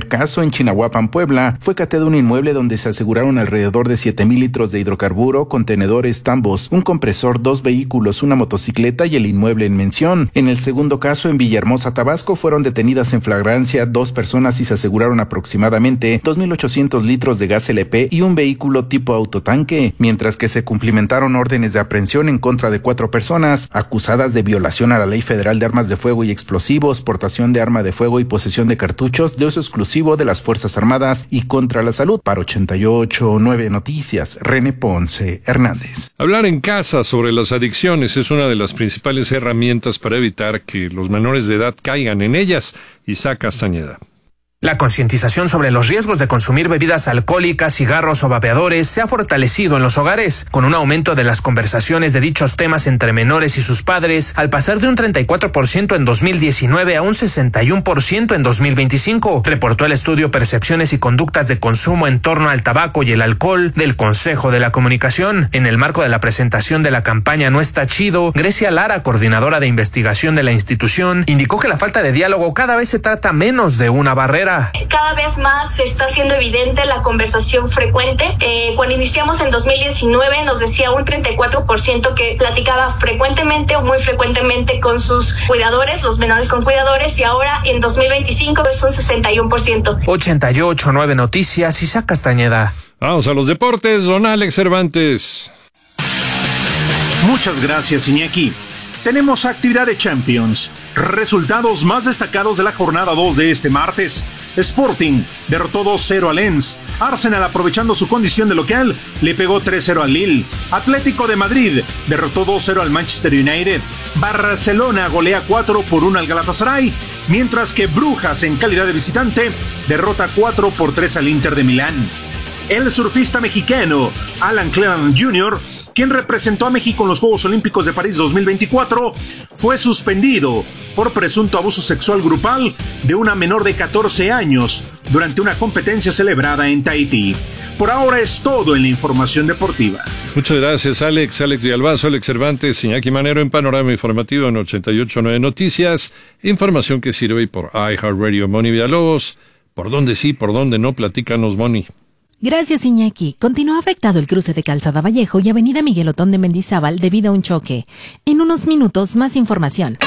primer caso, en Chinahuapan, Puebla, fue cateado un inmueble donde se aseguraron alrededor de 7,000 litros de hidrocarburo, contenedores, tambos, un compresor, 2 vehículos, una motocicleta y el inmueble en mención. En el segundo caso, en Villahermosa, Tabasco, fueron detenidas en flagrancia 2 personas y se aseguraron aproximadamente 2,800 litros de gas LP y un vehículo tipo autotanque, mientras que se cumplimentaron órdenes de aprehensión en contra de 4 personas acusadas de violación a la Ley Federal de Armas de Fuego y Explosivos, portación de arma de fuego y posesión de cartuchos de uso exclusivo de las Fuerzas Armadas y contra la salud. Para 88.9 Noticias, René Ponce Hernández. Hablar en casa sobre las adicciones es una de las principales herramientas para evitar que los menores de edad caigan en ellas. Isaac Castañeda. La concientización sobre los riesgos de consumir bebidas alcohólicas, cigarros o vapeadores se ha fortalecido en los hogares, con un aumento de las conversaciones de dichos temas entre menores y sus padres, al pasar de un 34% en 2019 a un 61% en 2025, reportó el estudio Percepciones y Conductas de Consumo en torno al tabaco y el alcohol del Consejo de la Comunicación. En el marco de la presentación de la campaña No Está Chido, Grecia Lara, coordinadora de investigación de la institución, indicó que la falta de diálogo cada vez se trata menos de una barrera. Cada vez más se está haciendo evidente la conversación frecuente. Cuando iniciamos en 2019 nos decía un 34% que platicaba frecuentemente o muy frecuentemente con sus cuidadores, los menores con cuidadores, y ahora en 2025 es un 61%. 88.9 Noticias, Isaac Castañeda. Vamos a los deportes, don Alex Cervantes. Muchas gracias, Iñaki. Tenemos actividad de Champions. Resultados más destacados de la jornada 2 de este martes. Sporting derrotó 2-0 a Lens. Arsenal, aprovechando su condición de local, le pegó 3-0 al Lille. Atlético de Madrid derrotó 2-0 al Manchester United. Barcelona golea 4-1 al Galatasaray, mientras que Brujas, en calidad de visitante, derrota 4-3 al Inter de Milán. El surfista mexicano Alan Cleland Jr., quien representó a México en los Juegos Olímpicos de París 2024, fue suspendido por presunto abuso sexual grupal de una menor de 14 años durante una competencia celebrada en Tahití. Por ahora es todo en la información deportiva. Muchas gracias, Alex. Alex Villalbazo, Alex Cervantes, Iñaki Manero en Panorama Informativo en 88.9 Noticias. Información que sirve por iHeartRadio. Moni Villalobos. ¿Por dónde sí, por dónde no? Platícanos, Moni. Gracias, Iñaki. Continúa afectado el cruce de Calzada Vallejo y Avenida Miguel Otón de Mendizábal debido a un choque. En unos minutos, más información.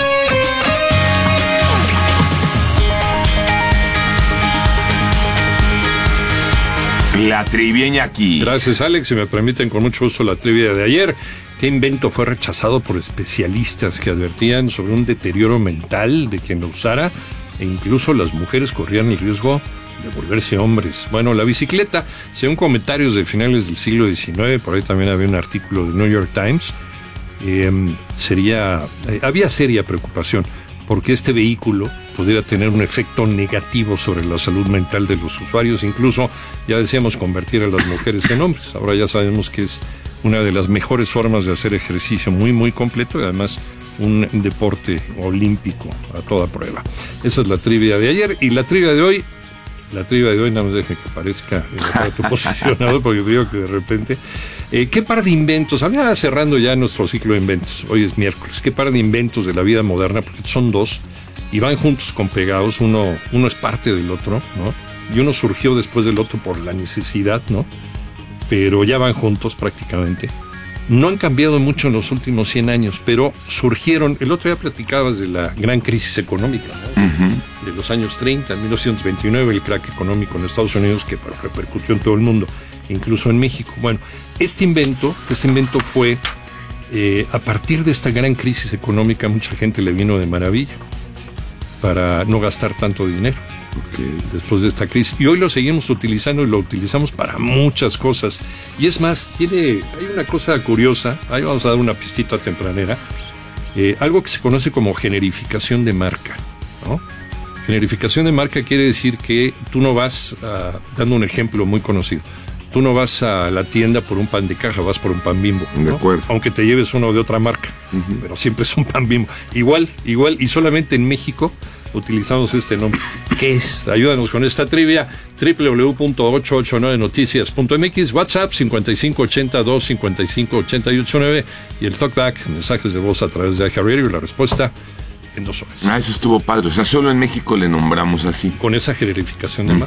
La trivia, Iñaki. Gracias, Alex. Si me permiten, con mucho gusto, la trivia de ayer. ¿Qué invento fue rechazado por especialistas que advertían sobre un deterioro mental de quien lo usara? E incluso las mujeres corrían el riesgo de volverse hombres. Bueno, la bicicleta, según comentarios de finales del siglo XIX, por ahí también había un artículo del New York Times, había seria preocupación porque este vehículo pudiera tener un efecto negativo sobre la salud mental de los usuarios, incluso, ya decíamos, convertir a las mujeres en hombres. Ahora ya sabemos que es una de las mejores formas de hacer ejercicio, muy, muy completo, y además un deporte olímpico a toda prueba. Esa es la trivia de ayer, y la trivia de hoy, nada más deje que aparezca el aparato posicionado, porque digo que de repente, ¿qué par de inventos? Había cerrando ya nuestro ciclo de inventos, hoy es miércoles, ¿qué par de inventos de la vida moderna? Porque son dos, y van juntos con pegados, uno es parte del otro, ¿no? Y uno surgió después del otro por la necesidad, ¿no? Pero ya van juntos prácticamente. No han cambiado mucho en los últimos 100 años, pero surgieron, el otro día platicabas de la gran crisis económica, ¿no? Uh-huh. De los años 30, en 1929, el crack económico en Estados Unidos que repercutió en todo el mundo, incluso en México. Bueno, este invento fue, a partir de esta gran crisis económica, mucha gente le vino de maravilla para no gastar tanto dinero. Porque después de esta crisis, y hoy lo seguimos utilizando y lo utilizamos para muchas cosas, y es más, hay una cosa curiosa, ahí vamos a dar una pistita tempranera, algo que se conoce como generificación de marca, ¿no? Generificación de marca quiere decir que tú no vas, dando un ejemplo muy conocido, tú no vas a la tienda por un pan de caja, vas por un pan Bimbo, ¿no? De acuerdo. Aunque te lleves uno de otra marca, uh-huh, pero siempre es un pan Bimbo, igual, y solamente en México utilizamos este nombre. ¿Qué es? Ayúdanos con esta trivia. www.889noticias.mx, WhatsApp 5580-255-889 y el talkback, mensajes de voz a través de iHeartRadio, y la respuesta en 2 horas. Eso estuvo padre. O sea, solo en México le nombramos así. Con esa generificación de marca.